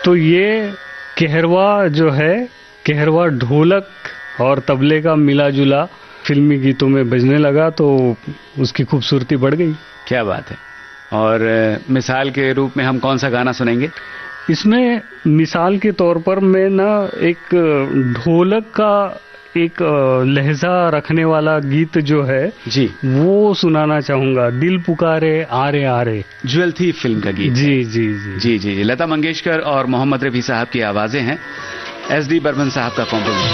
तो ये कहरवा जो है, कहरवा ढोलक और तबले का मिला जुला फिल्मी गीतों में बजने लगा तो उसकी खूबसूरती बढ़ गई। क्या बात है। और मिसाल के रूप में हम कौन सा गाना सुनेंगे? इसमें मिसाल के तौर पर मैं ना एक ढोलक का एक लहजा रखने वाला गीत जो है जी, वो सुनाना चाहूंगा। दिल पुकारे आरे आरे, ज्वेल थीफ फिल्म का गीत। जी जी जी जी जी। लता मंगेशकर और मोहम्मद रफी साहब की आवाजें हैं, एस डी बर्मन साहब का कॉम्पोजिशन।